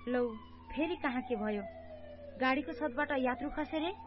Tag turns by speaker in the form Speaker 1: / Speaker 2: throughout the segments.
Speaker 1: लौ फेरि कहाँ के भयो? गाडीको छतबाट यात्रु खसे रे?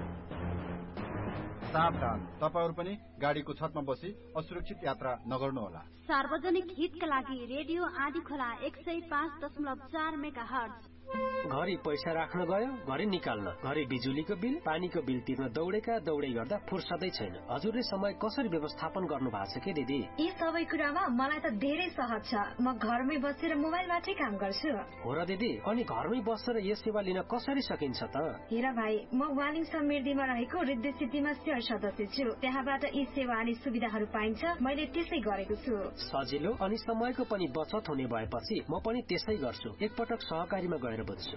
Speaker 2: सावधान, तपाईहरु पनि गाडीको छतमा बसी असुरक्षित यात्रा नगर्नुहोला।
Speaker 3: सार्वजनिक हितका लागि रेडियो आदि खोला 105.4 मेगाहर्ज।
Speaker 4: घरि पैसा राख्न गयो, घरि निकाल्न, घरि बिजुलीको बिल, पानीको बिल तिर्न दौड़ै गर्दा फुर्सदै छैन। हजुरले समय कसरी व्यवस्थापन गर्नु भएको छ के दिदी?
Speaker 5: यी सबै कुरामा मलाई त धेरै सहज छ। म घरमै बसेर मोबाइलबाटै काम गर्छु।
Speaker 4: हो र दिदी, अनि घरमै बसेर यस सेवा लिन कसरी सकिन्छ त?
Speaker 5: हेर भाइ, म वालिङ समृद्धिमा रहेको रिद्धि सिद्धिमा शेयर सदस्य छु। त्यहाँबाट यी सेवा अनि सुविधाहरू पाइन्छ। मैले त्यसै गरेको छु।
Speaker 4: सजिलो अनि समयको पनि बचत हुने भएपछि म पनि त्यसै गर्छु। एकपटक सहकारीमा गएर बुझ्छु।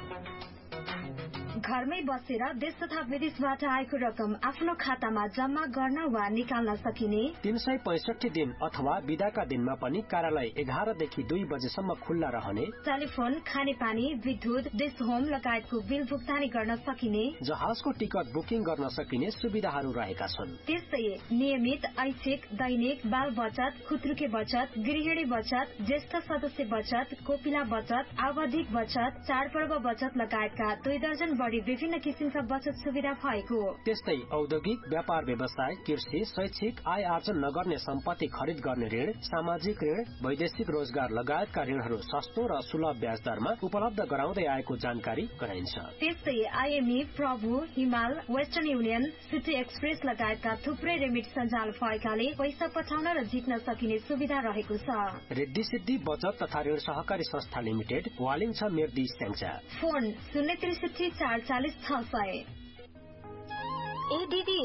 Speaker 5: घरमै बसेर देश तथा विदेशबाट आएको रकम आफ्नो खातामा जम्मा गर्न वा निकाल्न सकिने
Speaker 4: 365 दिन अथवा बिदाका दिनमा पनि कार्यालय 11 देखि 2 बजेसम्म खुल्ला रहने,
Speaker 5: टेलिफोन, खानेपानी, विद्युत, डिश होम लगायतको बिल भुक्तानी गर्न सकिने,
Speaker 4: जहाजको टिकट बुकिङ गर्न सकिने सुविधाहरू रहेका छन्।
Speaker 5: त्यस्तै नियमित ऐच्छिक, दैनिक, बाल बचत, खुत्रुके बचत, गृहिणी बचत, ज्येष्ठ सदस्य बचत, कोपिला बचत, आवधिक बचत, चाडपर्व बचत लगायतका 2 दर्जन बढी विभिन्न किसिमका बचत सुविधा भएको।
Speaker 4: त्यस्तै औद्योगिक, व्यापार व्यवसाय, कृषि, शैक्षिक, आय आर्जन नगर्ने सम्पत्ति खरिद गर्ने ऋण, सामाजिक ऋण, वैदेशिक रोजगार लगायतका ऋणहरू सस्तो र सुलभ ब्याज दरमा उपलब्ध गराउँदै आएको जानकारी गराइन्छ।
Speaker 5: त्यस्तै आइएमई, प्रभु, हिमाल, वेस्टर्न युनियन, सिटी एक्सप्रेस लगायतका थुप्रै रेमिट सञ्जाल भएकाले पैसा पठाउन र झिक्न सकिने सुविधा रहेको छ।
Speaker 4: रिद्धि सिद्धि बचत तथा ऋण सहकारी संस्था लिमिटेड, वालिङ छ मेर्दी स्याङ्जा।
Speaker 5: फोन 063 440 600।
Speaker 3: ए दिदी,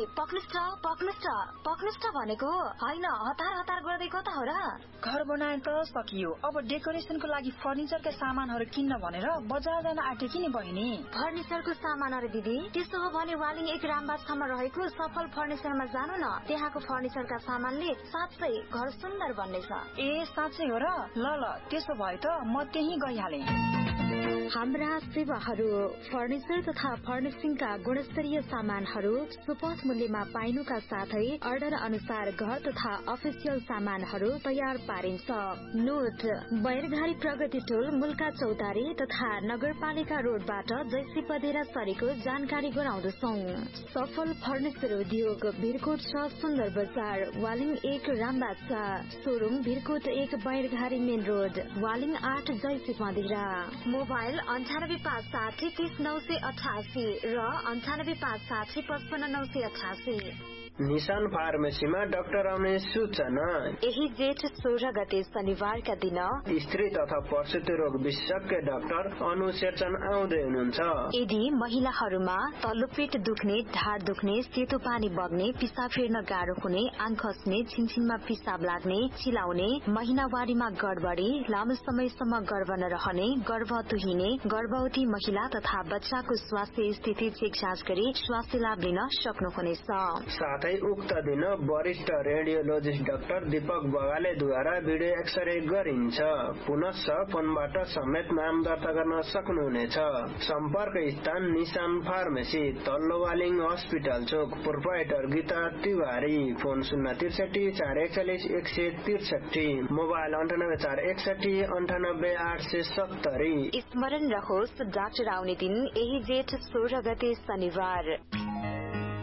Speaker 3: पक्नुस् भनेको होइन, हतार गर्दै कता हो र?
Speaker 6: घर बनाए त सकियो, अब डेकोरेसनको लागि फर्निचरका सामानहरू किन्न भनेर बजार जान आँटेकी नि बहिनी।
Speaker 3: फर्निचरको सामान अरे दिदी? त्यसो हो भने वालिङ 1 रामबागमा रहेको सफल फर्निचरमा जानु न। त्यहाँको फर्निचरका सामानले साँच्चै घर सुन्दर बन्नेछ।
Speaker 6: ए साँच्चै हो र? ल त्यसो भए त म त्यही गइहाले।
Speaker 5: हाम्रा सेवाहरू फर्निचर तथा फर्निशिङका गुणस्तरीय सामानहरू सुपथ मूल्यमा पाइनुका साथै अर्डर अनुसार घर तथा अफिसियल सामानहरू तयार पारिन्छ। नोट, बैरघारी प्रगति टोल, मुल्का चौतारी तथा नगरपालिका रोडबाट जैसी पदेरा सरेको जानकारी गराउँदछौ। सफल फर्निचर उद्योग, भिरकोट 6 सुन्दर बजार, Waling 1 Rambagh 4, showroom Bhirkot 1 बैरघारी main road, Waling 8 जैसी पदेरा।
Speaker 3: मोबाइल 9856 30988 र 9856 55988।
Speaker 7: निशान फार्मेसीमा डाक्टर आउने सूचना।
Speaker 3: यही जेठ 16 गते शनिबारका दिन
Speaker 7: स्त्री तथा प्रसुति रोग विशेषज्ञ डाक्टर अनु शेरचन आउँदै हुनुहुन्छ।
Speaker 3: यदि महिलाहरूमा तल्लो पेट दुख्ने, ढाड दुख्ने, सेतो पानी बग्ने, पिसाब फेर्न गाह्रो हुने, आँख खस्ने, छिनछिनमा पिसाब लाग्ने, चिलाउने, महिनावारीमा गडबडी, लामो समयसम्म गर्भ नरहने, गर्भ तुहिने, गर्भवती महिला तथा बच्चाको स्वास्थ्य स्थिति चेक जाँच गरी स्वास्थ्य लाभ लिन सक्नुहुनेछ।
Speaker 7: साथै उक्त दिन वरिष्ठ radiologist doctor Deepak बगालेद्वारा video x-ray गरिन्छ। पुनश्च फोनबाट समेत नाम दर्ता गर्न सक्नुहुनेछ। सम्पर्क स्थान निशान फार्मेसी, तल्लो वालिङ हस्पिटल चोक, proprietor Gita Tiwari. Phone 063 441 163, mobile 98 461 98 870।
Speaker 3: स्मरण रहोस्, डाक्टर आउने दिन यही जेठ 16 गते शनिबार।